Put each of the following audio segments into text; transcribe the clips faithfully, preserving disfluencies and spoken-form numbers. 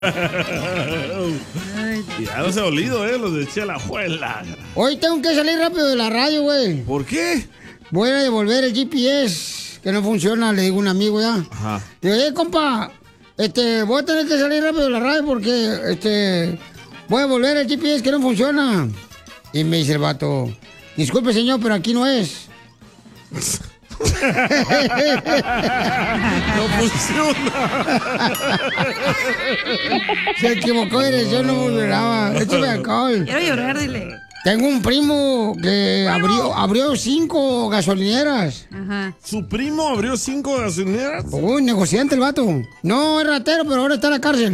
Ya no se ha olido, ¿eh? Los de Chela Juela. Hoy tengo que salir rápido de la radio, güey. ¿Por qué? Voy a devolver el G P S, que no funciona, le digo a un amigo ya. Ajá. Digo, eh, compa, este, voy a tener que salir rápido de la radio porque, este, voy a devolver el G P S que no funciona. Y me dice el vato, disculpe, señor, pero aquí no es. No funciona. Se equivocó de dirección, no volverá. Échame alcohol. Quiero llorar, dile. Tengo un primo que abrió, abrió cinco gasolineras. Ajá. ¿Su primo abrió cinco gasolineras? Uy, negociante el vato. No, es ratero, pero ahora está en la cárcel.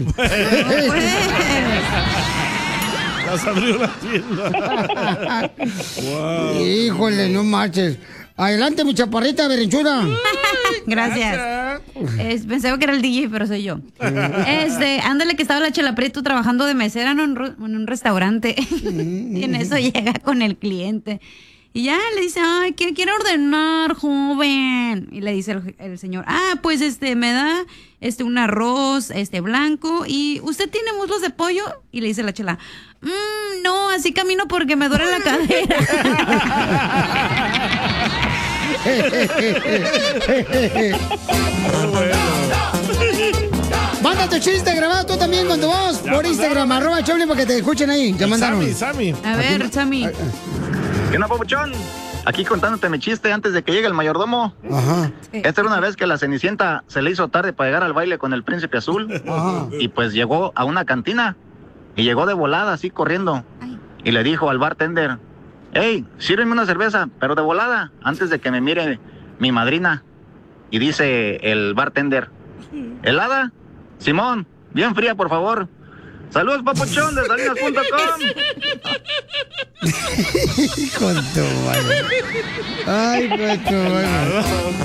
Las abrió la tienda. Wow. Híjole, no marches. Adelante, mi chaparrita berrinchuda. Gracias. Es, pensaba que era el D J, pero soy yo. Este, ándale que estaba la Chela Prieto trabajando de mesera en un, en un restaurante. Y en eso llega con el cliente. Y ya le dice, ay, ¿qué quiere ordenar, joven? Y le dice el, el señor, ah, pues este, me da este un arroz este blanco y ¿usted tiene muslos de pollo? Y le dice la Chela, mmm, no, así camino porque me duele la cadera. Manda tu chiste grabado tú también con tu voz Ya por mandaron. Instagram, arroba Choplin, para que te escuchen ahí. Ya mandaron. Sammy, Sammy. A ver, Sammy. ¿Qué onda, papuchón? Aquí contándote mi chiste antes de que llegue el mayordomo. Ajá. Esta era una vez que la Cenicienta se le hizo tarde para llegar al baile con el príncipe azul. Ajá. Y pues llegó a una cantina. Y llegó de volada, así corriendo. Ay. Y le dijo al bartender, hey, sírveme una cerveza, pero de volada, antes de que me mire mi madrina. Y dice el bartender, ¿helada? Simón, bien fría, por favor. Saludos, papuchón, de salinas punto com. Con tu madre. Ay, con tu madre.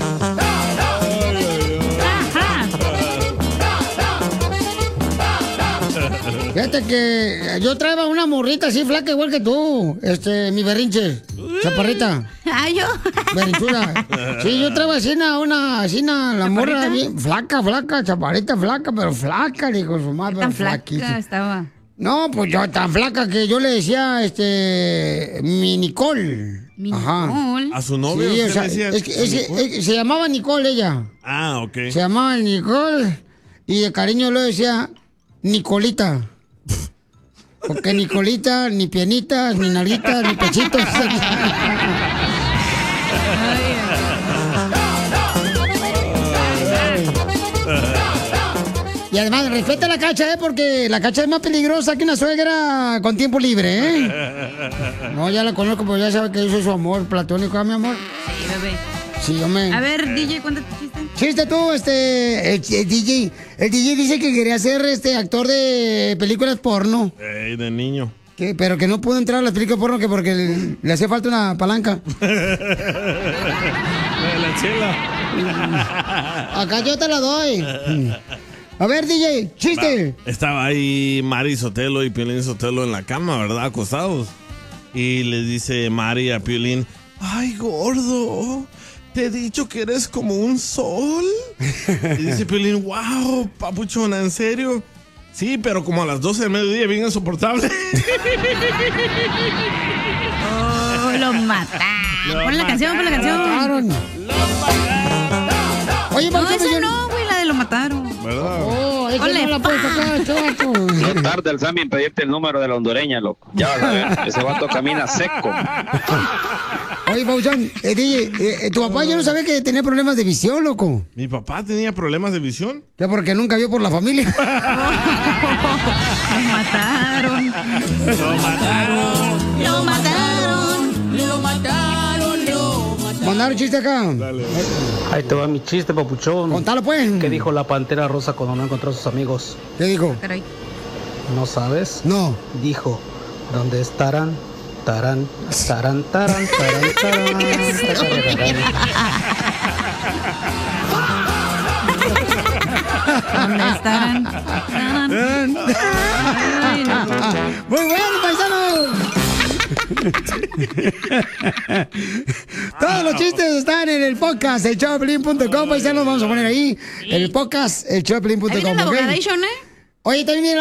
Fíjate que yo traía una morrita así flaca igual que tú, este, mi berrinche, chaparrita, Ah, yo. berrinchuda. Sí, yo traía así una, una, así una, la morra ¿Chaparrita? bien, flaca, flaca, chaparrita, flaca, pero flaca, dijo su madre, Tan pero flaca flaquísima. estaba. No, pues yo tan flaca que yo le decía, este, mi Nicole. Mi Ajá. Nicole. ¿A su novio? Sí, o usted sea, decía, es que- es que- Nicole? es que se llamaba Nicole ella. Ah, ok. Se llamaba Nicole y de cariño le decía Nicolita. Porque Nicolita, ni pianitas, ni nalguitas, ni pechitos. Y además, respeta la Cacha, ¿eh? Porque la Cacha es más peligrosa que una suegra con tiempo libre, ¿eh? No, ya la conozco, pero ya sabe que yo soy su amor platónico, ¿eh, mi amor? Sí, bebé. Sí, yo me... A ver, D J, cuéntate tu chiste. Chiste tú, este, el, el D J. El D J dice que quería ser este actor de películas porno. Ey, de niño. Que, pero que no pudo entrar a las películas porno que porque le, le hacía falta una palanca. La de la Chela. Acá yo te la doy. A ver, D J, chiste. Estaba ahí Mari Sotelo y Piolín Sotelo en la cama, ¿verdad? Acostados. Y le dice Mari a Piolín, ay, gordo, te he dicho que eres como un sol. Y dice Piolín, wow, papuchona, ¿en serio? Sí, pero como a las doce del mediodía, bien insoportable. Oh, lo mataron. Pon la canción, pon la canción. Mataron. Oye, No, Pauchón, esa yo- no, güey, la de lo mataron. ¿Verdad? Oh, esa Ole, no la puedes tocar, chato. No tarde el Sammy en pedirte el número de la hondureña, loco. Ya vas a ver, ese vato camina seco. Oye, Pauchón, eh, D J, eh, eh, tu papá yo no sabía que tenía problemas de visión, loco. ¿Mi papá tenía problemas de visión? Ya porque nunca vio por la familia. Lo mataron. Lo mataron. Lo mataron. Mandaron chiste acá. Ahí te va mi chiste, papuchón. Contalo, pues. ¿Qué dijo la pantera rosa cuando no encontró a sus amigos? ¿Qué dijo? Caray. ¿No sabes? No. Dijo, ¿dónde estarán? Tarán, tarán, tarán, tarán, tarán, tarán. ¿Dónde estarán? Ay, no. Muy bueno, paisano. Todos los chistes están en el podcast, el choplin punto com. Paisanos, vamos a poner ahí el podcast, el choplin punto Ahí com. viene la ¿ok? abogadation, ¿eh? Oye, también